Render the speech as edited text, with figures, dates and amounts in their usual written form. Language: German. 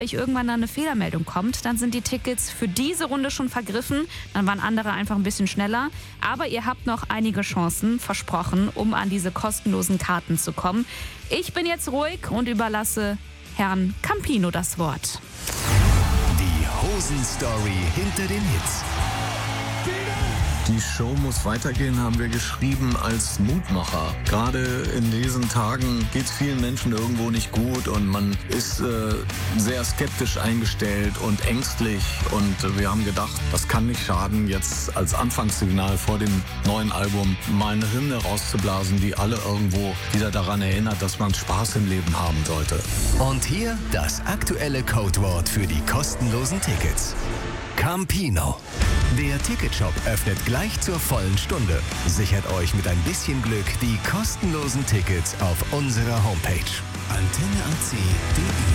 irgendwann dann eine Fehlermeldung kommt, dann sind die Tickets für diese Runde schon vergriffen. Dann waren andere einfach ein bisschen schneller. Aber ihr habt noch einige Chancen, versprochen, um an diese kostenlosen Karten zu kommen. Ich bin jetzt ruhig und überlasse Herrn Campino das Wort. Die Hosen-Story hinter den Hits. Die Show muss weitergehen, haben wir geschrieben als Mutmacher. Gerade in diesen Tagen geht es vielen Menschen irgendwo nicht gut und man ist sehr skeptisch eingestellt und ängstlich. Und wir haben gedacht, das kann nicht schaden, jetzt als Anfangssignal vor dem neuen Album mal eine Hymne rauszublasen, die alle irgendwo wieder daran erinnert, dass man Spaß im Leben haben sollte. Und hier das aktuelle Codewort für die kostenlosen Tickets. Campino. Der Ticketshop öffnet gleich zur vollen Stunde. Sichert euch mit ein bisschen Glück die kostenlosen Tickets auf unserer Homepage. Antenne AC.de